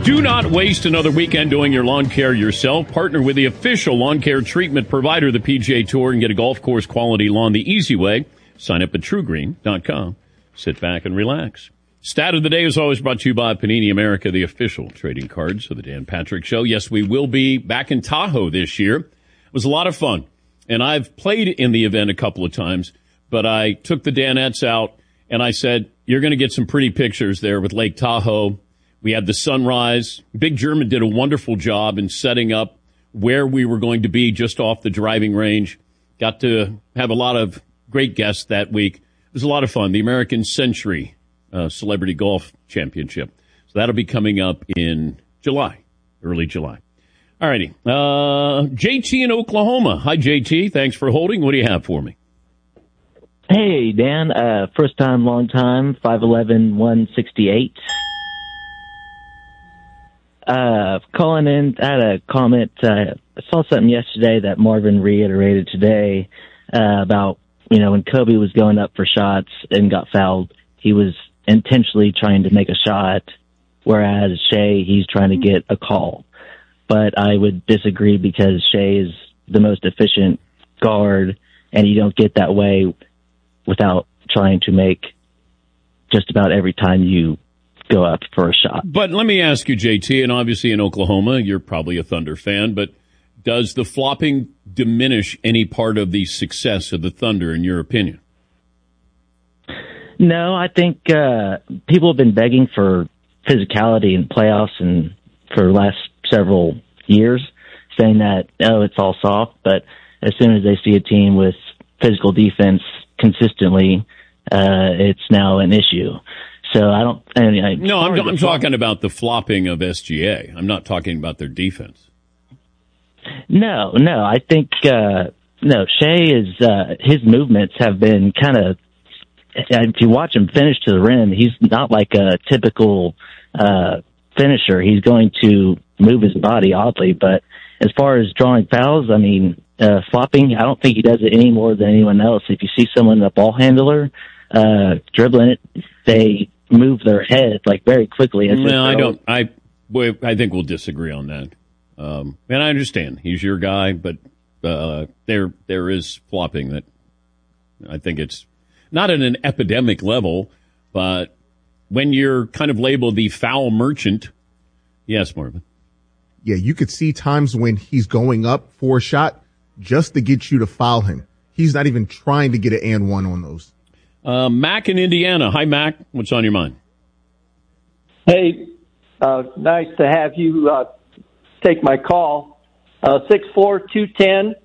Do not waste another weekend doing your lawn care yourself. Partner with the official lawn care treatment provider of the PGA Tour and get a golf course quality lawn the easy way. Sign up at TrueGreen.com. Sit back and relax. Stat of the day is always brought to you by Panini America, the official trading cards of the Dan Patrick Show. Yes, we will be back in Tahoe this year. It was a lot of fun, and I've played in the event a couple of times, but I took the Danettes out, and I said, you're going to get some pretty pictures there with Lake Tahoe. We had the sunrise. Big German did a wonderful job in setting up where we were going to be just off the driving range. Got to have a lot of great guests that week. It was a lot of fun. The American Century Celebrity Golf Championship. So that'll be coming up in July, early July. All righty. JT in Oklahoma. Hi, JT. Thanks for holding. What do you have for me? Hey, Dan. First time, long time, 5'11", 168. Calling in, I had a comment. I saw something yesterday that Marvin reiterated today about, when Kobe was going up for shots and got fouled, he was intentionally trying to make a shot, whereas Shea, he's trying to get a call. But I would disagree because Shea is the most efficient guard, and you don't get that way without trying to make just about every time you go up for a shot. But let me ask you, JT, and obviously in Oklahoma, you're probably a Thunder fan, but does the flopping diminish any part of the success of the Thunder, in your opinion? No, I think people have been begging for physicality in playoffs and for the last several years, saying that, it's all soft, but as soon as they see a team with physical defense consistently, it's now an issue. So I'm talking about the flopping of SGA. I'm not talking about their defense. No, I think, Shea is, his movements have been kind of, if you watch him finish to the rim, he's not like a typical, finisher. He's going to move his body oddly, but as far as drawing fouls, flopping, I don't think he does it any more than anyone else. If you see someone, a ball handler, dribbling it, they move their head very quickly. No, I don't. I think we'll disagree on that. And I understand he's your guy, but there is flopping that I think it's not at an epidemic level, but when you're kind of labeled the foul merchant. Yes, Marvin. Yeah, you could see times when he's going up for a shot just to get you to foul him. He's not even trying to get an and one on those. Mac in Indiana. Hi, Mac. What's on your mind? Hey, nice to have you take my call. 6'4", 210,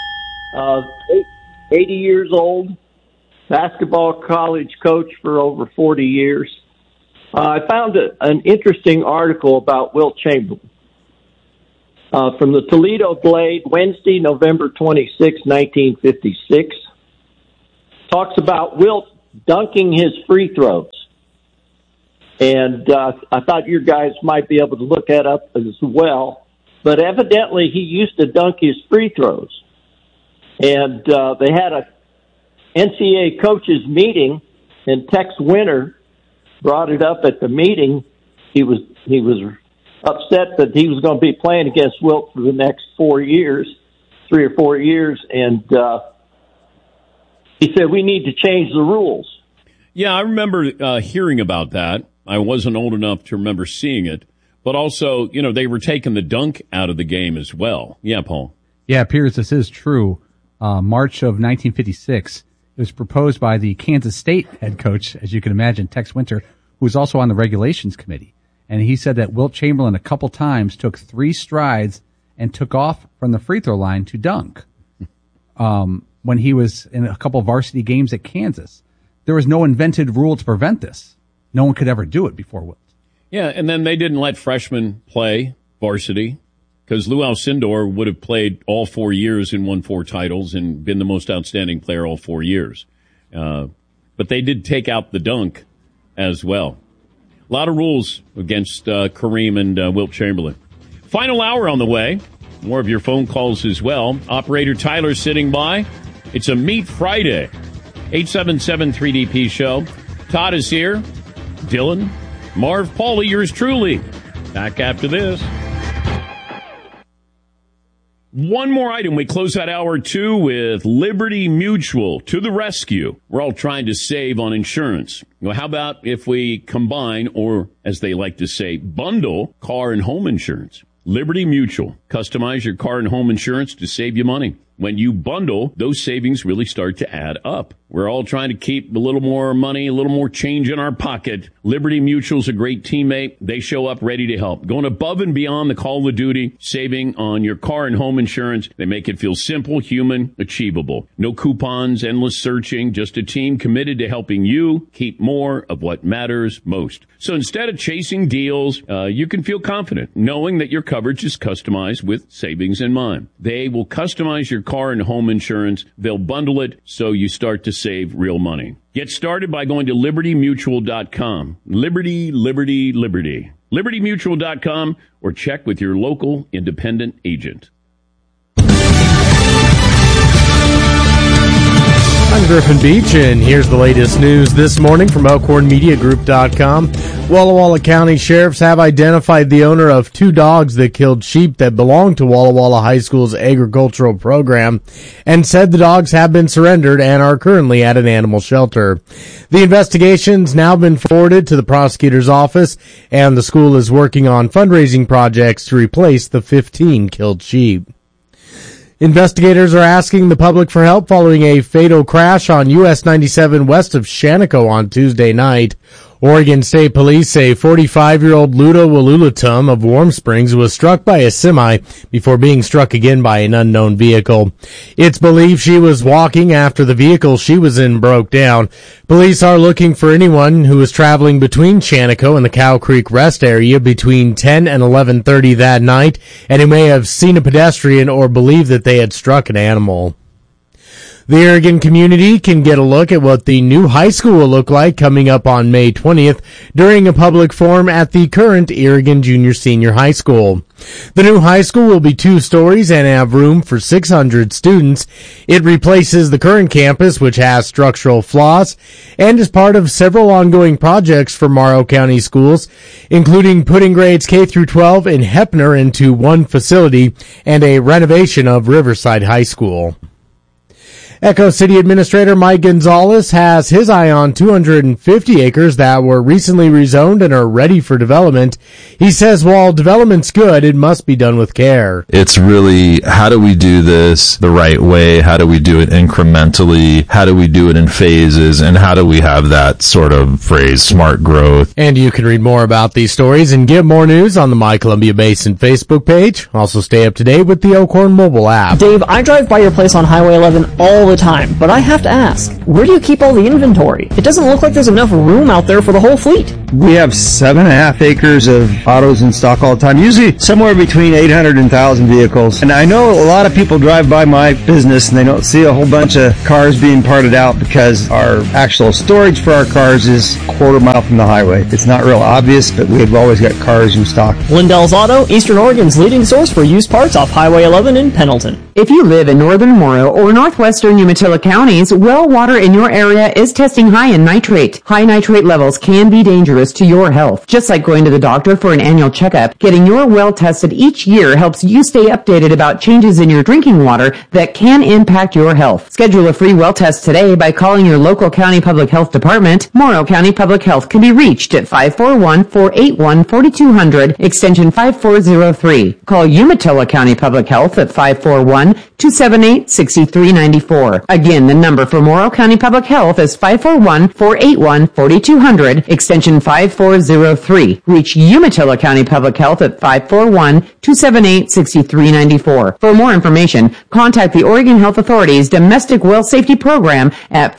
80 years old, basketball college coach for over 40 years. I found an interesting article about Wilt Chamberlain from the Toledo Blade, Wednesday, November 26, 1956. Talks about Wilt dunking his free throws. And I thought your guys might be able to look that up as well. But evidently he used to dunk his free throws. And they had a NCAA coaches meeting, and Tex Winter brought it up at the meeting. He was upset that he was going to be playing against Wilt for the next 3 or 4 years, and he said, we need to change the rules. Yeah, I remember hearing about that. I wasn't old enough to remember seeing it. But also, they were taking the dunk out of the game as well. Yeah, Paul. Yeah, it appears this is true. March of 1956. It was proposed by the Kansas State head coach, as you can imagine, Tex Winter, who was also on the regulations committee. And he said that Wilt Chamberlain a couple times took 3 strides and took off from the free throw line to dunk. When he was in a couple of varsity games at Kansas. There was no invented rule to prevent this. No one could ever do it before Wilt. Yeah, and then they didn't let freshmen play varsity because Lou Alcindor would have played all 4 years and won 4 titles and been the most outstanding player all 4 years. But they did take out the dunk as well. A lot of rules against Kareem and Wilt Chamberlain. Final hour on the way. More of your phone calls as well. Operator Tyler sitting by. It's a Meat Friday. 877-3DP show. Todd is here. Dylan, Marv, Paulie, yours truly. Back after this. One more item. We close out hour 2 with Liberty Mutual to the rescue. We're all trying to save on insurance. Well, how about if we combine, or as they like to say, bundle car and home insurance? Liberty Mutual. Customize your car and home insurance to save you money. When you bundle, those savings really start to add up. We're all trying to keep a little more money, a little more change in our pocket. Liberty Mutual's a great teammate. They show up ready to help. Going above and beyond the call of duty, saving on your car and home insurance. They make it feel simple, human, achievable. No coupons, endless searching, just a team committed to helping you keep more of what matters most. So instead of chasing deals, you can feel confident knowing that your coverage is customized with savings in mind. They will customize your car and home insurance. They'll bundle it so you start to save real money. Get started by going to libertymutual.com. Liberty, liberty, liberty. libertymutual.com, or check with your local independent agent. I'm Griffin Beach, and here's the latest news this morning from ElkhornMediaGroup.com. Walla Walla County sheriffs have identified the owner of 2 dogs that killed sheep that belonged to Walla Walla High School's agricultural program, and said the dogs have been surrendered and are currently at an animal shelter. The investigation's now been forwarded to the prosecutor's office, and the school is working on fundraising projects to replace the 15 killed sheep. Investigators are asking the public for help following a fatal crash on US 97 west of Shaniko on Tuesday night. Oregon State Police say 45-year-old Luda Walulatum of Warm Springs was struck by a semi before being struck again by an unknown vehicle. It's believed she was walking after the vehicle she was in broke down. Police are looking for anyone who was traveling between Shaniko and the Cow Creek Rest area between 10 and 11:30 that night, and who may have seen a pedestrian or believe that they had struck an animal. The Oregon community can get a look at what the new high school will look like coming up on May 20th during a public forum at the current Oregon Junior Senior High School. The new high school will be 2 stories and have room for 600 students. It replaces the current campus, which has structural flaws, and is part of several ongoing projects for Morrow County schools, including putting grades K through 12 in Heppner into one facility and a renovation of Riverside High School. Echo City Administrator Mike Gonzalez has his eye on 250 acres that were recently rezoned and are ready for development. He says while development's good, it must be done with care. It's really, how do we do this the right way? How do we do it incrementally? How do we do it in phases? And how do we have that sort of phrase, smart growth? And you can read more about these stories and get more news on the My Columbia Basin Facebook page. Also stay up to date with the Elkhorn mobile app. Dave, I drive by your place on Highway 11 all the time, but I have to ask, where do you keep all the inventory? It doesn't look like there's enough room out there for the whole fleet. We have 7.5 acres of autos in stock all the time, usually somewhere between 800 and 1,000 vehicles. And I know a lot of people drive by my business and they don't see a whole bunch of cars being parted out because our actual storage for our cars is a quarter mile from the highway. It's not real obvious, but we've always got cars in stock. Lindell's Auto, Eastern Oregon's leading source for used parts off Highway 11 in Pendleton. If you live in northern Morrow or northwestern Umatilla counties, well water in your area is testing high in nitrate. High nitrate levels can be dangerous to your health. Just like going to the doctor for an annual checkup, getting your well tested each year helps you stay updated about changes in your drinking water that can impact your health. Schedule a free well test today by calling your local county public health department. Morrow County Public Health can be reached at 541-481-4200, extension 5403. Call Umatilla County Public Health at 541-278-6394. Again, the number for Morrow County Public Health is 541-481-4200, extension 5403. Reach Umatilla County Public Health at 541-278-6394. For more information, contact the Oregon Health Authority's Domestic Well Safety Program at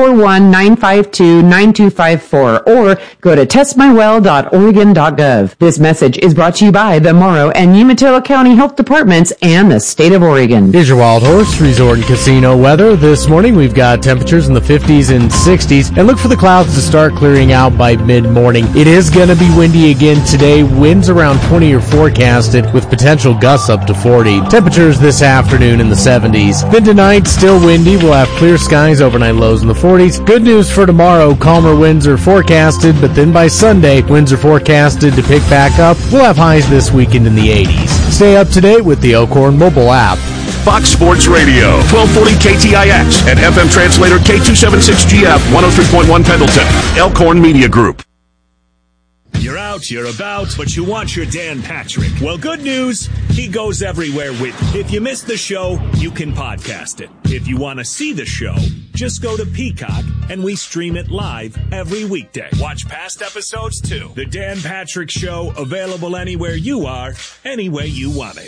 541-952-9254 or go to testmywell.oregon.gov. This message is brought to you by the Morrow and Umatilla County Health Departments and the State of Oregon. Here's your Wild Horse Resort and Casino weather. weather. This morning we've got temperatures in the 50s and 60s, and look for the clouds to start clearing out by mid-morning. It is going to be windy again today. Winds around 20 are forecasted with potential gusts up to 40. Temperatures this afternoon in the 70s. Then tonight, still windy. We'll have clear skies, overnight lows in the 40s. Good news for tomorrow, calmer winds are forecasted, but then by Sunday, winds are forecasted to pick back up. We'll have highs this weekend in the 80s. Stay up to date with the Elkhorn mobile app. Fox Sports Radio, 1240 KTIX, and FM translator K276GF, 103.1 Pendleton, Elkhorn Media Group. You're out, you're about, but you want your Dan Patrick. Well, good news, he goes everywhere with you. If you missed the show, you can podcast it. If you want to see the show, just go to Peacock, and we stream it live every weekday. Watch past episodes, too. The Dan Patrick Show, available anywhere you are, any way you want it.